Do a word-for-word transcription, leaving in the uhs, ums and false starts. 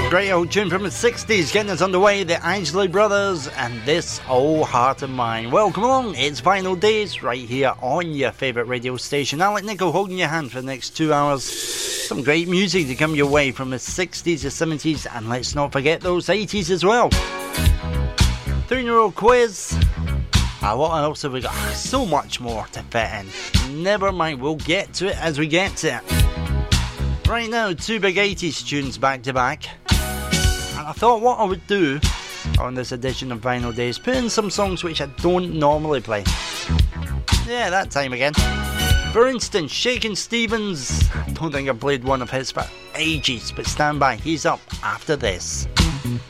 Great old tune from the sixties getting us underway, the Isley Brothers and This Old Heart of Mine. Well, come along, it's Vinyl Days right here on your favourite radio station. Alec Nichol holding your hand for the next two hours. Some great music to come your way from the sixties, the seventies, and let's not forget those eighties as well. Three-in-a-row quiz. Uh, what else have we got? So much more to fit in. Never mind, we'll get to it as we get to it. Right now, two big eighties tunes back to back. And I thought what I would do on this edition of Vinyl Days, put in some songs which I don't normally play. Yeah, that time again. For instance, Shakin' Stevens. I don't think I've played one of his for ages, but stand by, he's up after this.